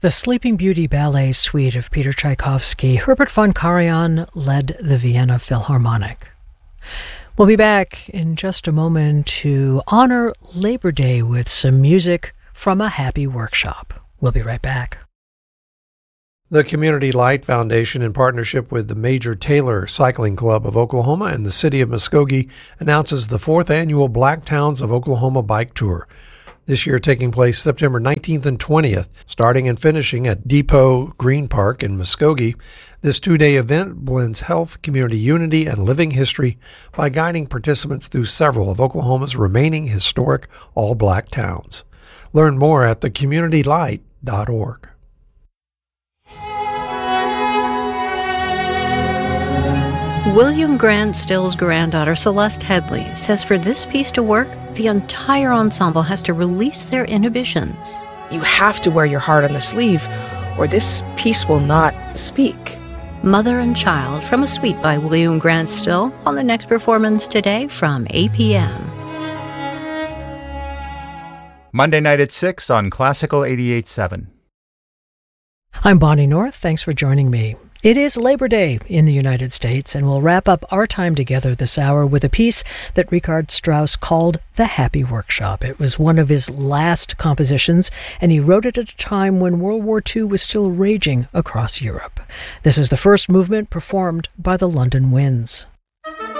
The Sleeping Beauty Ballet Suite of Peter Tchaikovsky. Herbert von Karajan led the Vienna Philharmonic. We'll be back in just a moment to honor Labor Day with some music from a happy workshop. We'll be right back. The Community Light Foundation, in partnership with the Major Taylor Cycling Club of Oklahoma and the city of Muskogee, announces the 4th annual Black Towns of Oklahoma Bike Tour. This year taking place September 19th and 20th, starting and finishing at Depot Green Park in Muskogee. This 2-day event blends health, community unity, and living history by guiding participants through several of Oklahoma's remaining historic all-black towns. Learn more at thecommunitylight.org. William Grant Still's granddaughter, Celeste Headley, says for this piece to work, the entire ensemble has to release their inhibitions. You have to wear your heart on the sleeve, or this piece will not speak. Mother and Child from a suite by William Grant Still on the next performance today from 8 p.m. Monday night at 6 on Classical 88.7. I'm Bonnie North. Thanks for joining me. It is Labor Day in the United States, and we'll wrap up our time together this hour with a piece that Richard Strauss called The Happy Workshop. It was one of his last compositions, and he wrote it at a time when World War II was still raging across Europe. This is the first movement performed by the London Winds.